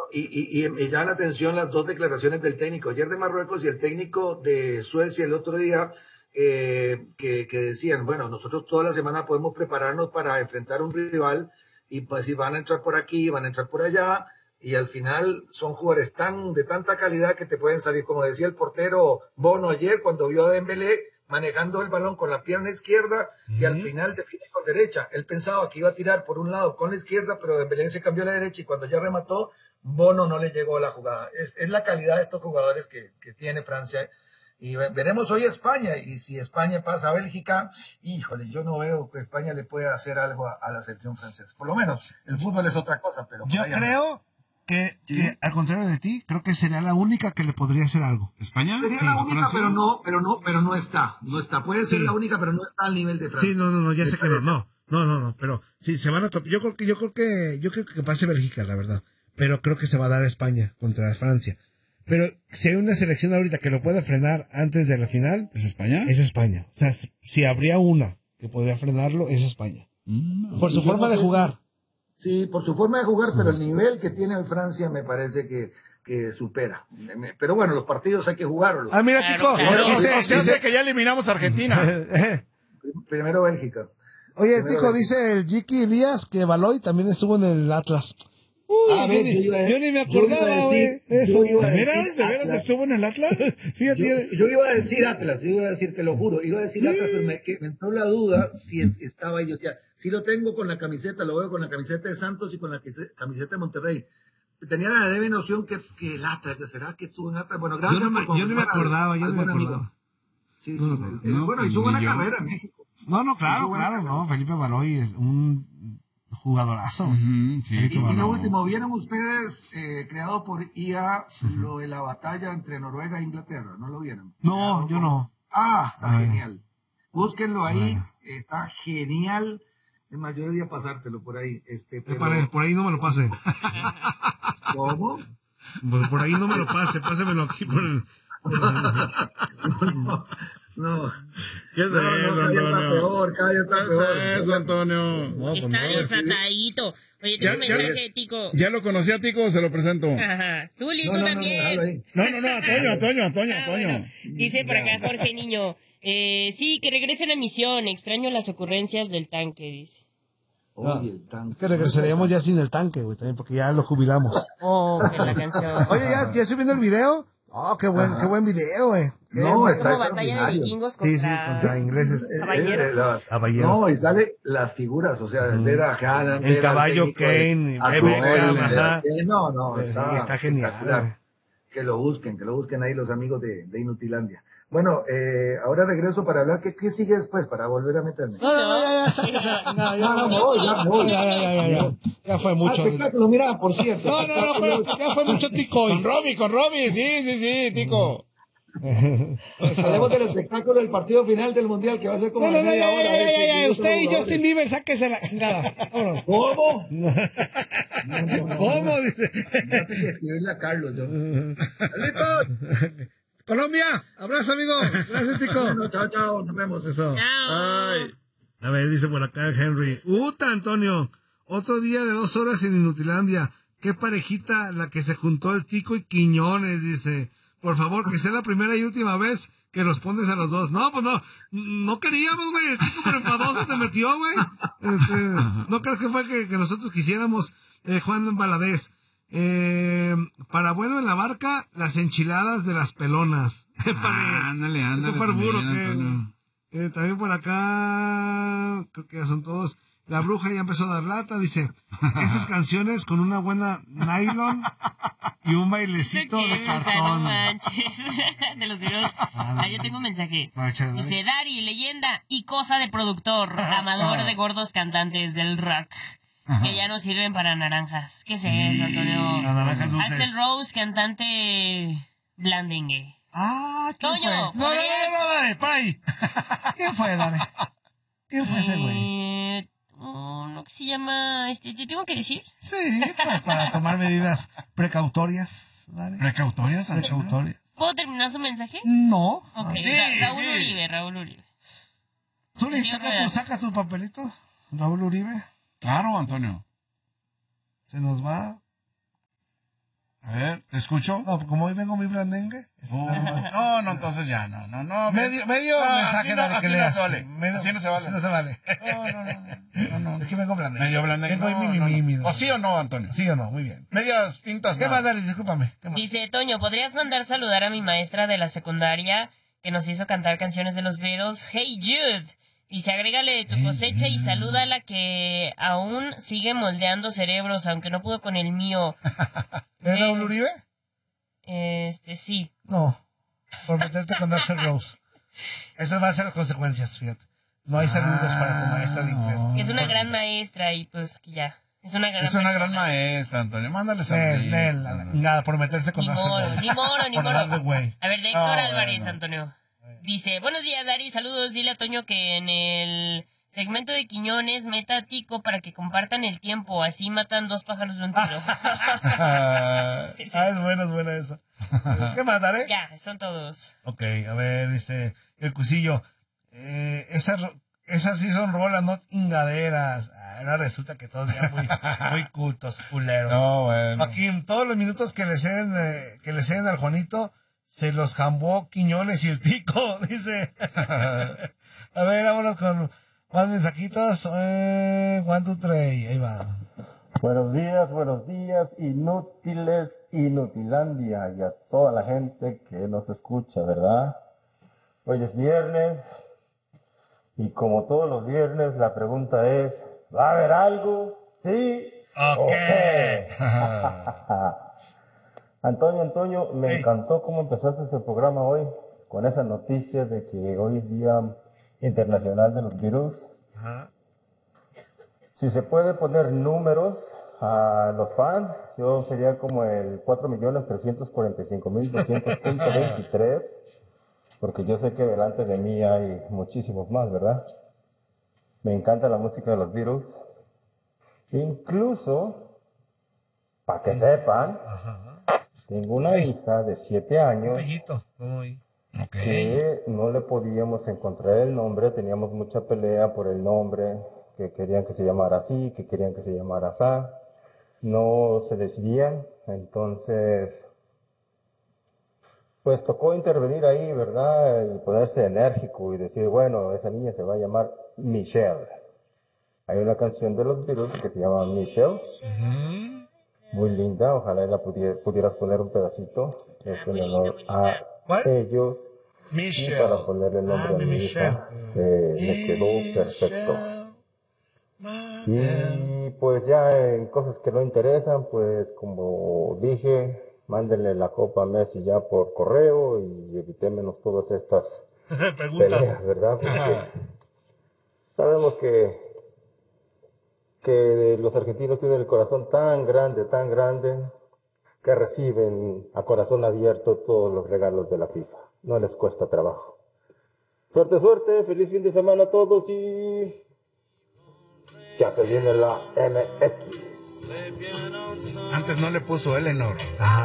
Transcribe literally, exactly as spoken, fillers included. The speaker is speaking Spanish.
y, y, y me llama la atención las dos declaraciones del técnico, ayer de Marruecos y el técnico de Suecia el otro día, eh, que, que decían, bueno, nosotros toda la semana podemos prepararnos para enfrentar un rival y pues si van a entrar por aquí, van a entrar por allá, y al final son jugadores tan de tanta calidad que te pueden salir, como decía el portero Bono ayer cuando vio a Dembélé manejando el balón con la pierna izquierda y uh-huh. al final define con derecha. Él pensaba que iba a tirar por un lado con la izquierda, pero Dembélé se cambió a la derecha y cuando ya remató, Bono no le llegó a la jugada. Es, es la calidad de estos jugadores que, que tiene Francia. Y veremos hoy a España, y si España pasa a Bélgica, híjole, yo no veo que España le pueda hacer algo a, a la selección francesa. Por lo menos, el fútbol es otra cosa, pero... Yo creo... No. Que, ¿Sí? que al contrario de ti, creo que sería la única que le podría hacer algo. ¿España? Sería sí, la única, Francia. pero no, pero no, pero no está, no está. Puede ser sí. la única, pero no está al nivel de Francia. Sí, no, no, no, ya sé que no, no, no, no, no, pero sí, se van a top. Yo creo que, yo creo que, yo creo que pase Bélgica, la verdad. Pero creo que se va a dar España contra Francia. Pero si hay una selección ahorita que lo pueda frenar antes de la final, ¿es España? Es España. O sea, si habría una que podría frenarlo, es España. Mm, Por su forma de jugar. Sí, por su forma de jugar, pero el nivel que tiene Francia me parece que, que supera. Pero bueno, los partidos hay que jugarlos. Ah, mira, Tico. Claro, claro. Dice, dice, dice que ya eliminamos a Argentina. Primero Bélgica. Oye, Primero Tico, Bélgica. Dice el Jiki Elías que Baloy también estuvo en el Atlas. Uy, ah, yo, ves, ni, yo, a, yo ni me acordaba, güey. Eso. ¿De veras? ¿De veras estuvo en el Atlas? Fíjate. Yo, yo iba a decir Atlas, yo iba a decir, te lo juro, iba a decir Atlas, pero me, que me entró la duda si estaba ahí. Yo decía, sí lo tengo con la camiseta, lo veo con la camiseta de Santos y con la camiseta de Monterrey. Tenía la leve noción que, que el Atlas, ¿será que estuvo en Atlas? Bueno, gracias. Yo no me, yo no me acordaba, yo no me acordaba. Amigo. Sí, sí. No, no, no, bueno, hizo buena carrera en México. No, no, claro, claro, no. Felipe Baloy es un jugadorazo. Uh-huh, sí, y, y lo último, ¿vieron ustedes, eh, creado por I A, uh-huh. lo de la batalla entre Noruega e Inglaterra? ¿No lo vieron? No, creado yo por... no. Ah, está Ay. genial. Búsquenlo ahí, Ay. está genial. Es más, yo debería pasártelo por ahí. Este, pero... Para, por ahí no me lo pase. ¿Cómo? Por, por ahí no me lo pase, pásemelo aquí por el... no, no. ¿Qué es no, eso, no, Antonio? Está peor, cada día está ¿Qué peor. es eso, Antonio? No, está no, desatadito. Oye, tengo un mensaje de Tico. ¿Ya lo conocí a Tico o se lo presento? Ajá. Zuli, no, tú no, también. No, no, no, Antonio, Antonio, Antonio, ah, Antonio. Bueno. Dice por acá Jorge Niño. Eh, sí, que regresen a misión. Extraño las ocurrencias del tanque, dice. Oye, el tanque. Es que regresaríamos ya sin el tanque, güey, también, porque ya lo jubilamos. Oh, que la canción. Oye, ¿ya, ya estoy viendo el video? Oh, qué buen, qué buen video, güey. No, es está como batalla de vikingos contra, sí, sí, contra ingleses. Caballeros. Eh, eh, las, caballeros. No, y sale las figuras, o sea, mm. ver a Haaland, el caballo Kane, Beckham, no, no, está, sí, está genial. Que lo busquen, que lo busquen ahí los amigos de, de Inutilandia. Bueno, eh, ahora regreso para hablar. ¿Qué, qué sigue después para volver a meterme? No, no, ya, ya, no, ya, no, no, voy, ya, voy. Ya, ya, ya, ya, ya fue mucho. Ah, espectáculo, mira, por cierto. No, no, no, pero ya fue mucho, Tico. Con Robbie, con Robbie, sí, sí, sí, Tico. Hablemos del espectáculo del partido final del Mundial que va a ser como no, no, media no, hora. Ya, ya, ya, ya, usted y Justin Bieber, sáquese la chingada. Vámonos. ¿Cómo? No. No, no, no, ¿Cómo? No. Dice. Tengo que escribirle a Carlos, yo. Colombia, abrazo, amigo. Gracias, Tico. Bueno, chao, chao, nos vemos. Eso. Ay. A ver, dice por acá Henry. Uta, Antonio. Otro día de dos horas en Inutilandia. Qué parejita la que se juntó el Tico y Quiñones, dice. Por favor, que sea la primera y última vez que los pones a los dos. No, pues no, no queríamos, güey. El Tico por enfadoso se metió, güey. Este, no crees que fue que, que nosotros quisiéramos, eh, Juan Valadez. Eh, para bueno en la barca, las enchiladas de las pelonas. Ah, ándale, ándale. Eso fue burro, también, que, eh, también por acá, creo que ya son todos. La bruja ya empezó a dar lata, dice, estas canciones con una buena nylon y un bailecito de cartón. No manches, de los virus. Ah, yo tengo un mensaje. Dice, Dari, leyenda y cosa de productor, amador de gordos cantantes del rock. Ajá. Que ya no sirven para naranjas. ¿Qué es eso, Antonio? Naranjas dulces. Axel Rose, cantante blandengue. Ah, ¿quién Toño, fue? No, no, no, no, dale, para ahí. ¿Quién fue, dale? ¿Quién fue ese güey? Eh, uno que se llama, este, ¿te tengo que decir? Sí, pues para tomar medidas precautorias. Dale. ¿Precautorias? Precautorias. ¿Puedo terminar su mensaje? No. Ok, Sí, Ra Raúl sí. Uribe, Raúl Uribe. ¿Tú le saca tu, saca tu papelito? Raúl Uribe. Claro, Antonio. Se nos va. ver, ¿te escucho? No, como hoy vengo muy blandengue. Uh, no, no, entonces ya, no, no, no. Medio, medio no, mensaje así no, de que así no leas. se vale. Medio, Así no se vale. Así no se vale. No, no, no, no, no. Es que vengo blandengue. Medio blandengue. Vengo No, mi, no, mi, no. mi, ¿O sí o no, Antonio? Sí o no, muy bien. Medias tintas, ¿Qué no. más, Dari? Discúlpame. ¿Qué más? Dice, Toño, ¿podrías mandar saludar a mi maestra de la secundaria que nos hizo cantar canciones de los Beatles? Hey Jude. Dice, agrégale tu cosecha y saluda a la que aún sigue moldeando cerebros, aunque no pudo con el mío. ¿Es Raúl Uribe? Este, sí. No, por meterte con Axel Rose. Estas van a ser las consecuencias, fíjate. No hay saludos para tu maestra de inglés. Es una gran maestra y pues que ya. Es una gran Es una persona. gran maestra, Antonio. Mándale saludos. Nel, Nel, la- nada, por meterse con Ni Axel moro, Rose. ni moro, ni Por moro. darle güey. A ver, de No, Héctor bueno. Álvarez, Antonio. Dice, buenos días, Dari, saludos. Dile a Toño que en el segmento de Quiñones meta a Tico para que compartan el tiempo. Así matan dos pájaros de un tiro. Ah, Sí. es buena, es buena esa. ¿Qué más, Daré? Ya, son todos. Ok, a ver, dice el cusillo. Eh, esas, esas sí son rolas, no ingaderas. Ah, ahora resulta que todos ya muy, muy cultos, culeros. No, bueno. Aquí en todos los minutos que le ceden, eh, que le ceden al Juanito, se los jambó Quiñones y el Tico, dice. A ver, vámonos con más mensajitos. Eh, one, two, three, ahí va. Buenos días, buenos días, inútiles, inutilandia y a toda la gente que nos escucha, ¿verdad? Hoy es viernes y como todos los viernes la pregunta es, ¿va a haber algo? ¿Sí? Ok. Antonio, Antonio, me Hey. encantó cómo empezaste ese programa hoy con esa noticia de que hoy es Día Internacional de los Beatles. Ajá. Si se puede poner números a los fans, yo sería como el cuatro millones trescientos cuarenta y cinco mil doscientos veintitrés, porque yo sé que delante de mí hay muchísimos más, ¿verdad? Me encanta la música de los Beatles. Incluso, para que sepan, tengo una hija de siete años Bellito, muy. Ok. que no le podíamos encontrar el nombre, teníamos mucha pelea por el nombre, que querían que se llamara así, que querían que se llamara asá, no se decidían, entonces pues tocó intervenir ahí, ¿verdad? Y ponerse enérgico y decir, bueno, esa niña se va a llamar Michelle. Hay una canción de los Beatles que se llama Michelle, muy linda, ojalá la pudier- pudieras poner un pedacito, es en honor a ¿Cuál? ellos. Y Michelle. para ponerle el nombre Ah, a mi Michelle. hija, eh, me quedó perfecto. Y pues ya en cosas que no interesan, pues como dije, mándenle la copa a Messi ya por correo y evitémonos todas estas Preguntas. peleas, ¿verdad? Porque sabemos que, que los argentinos tienen el corazón tan grande, tan grande, que reciben a corazón abierto todos los regalos de la FIFA. No les cuesta trabajo. Suerte, suerte, feliz fin de semana a todos y ya se viene la M X. Antes no le puso Eleanor. Ajá.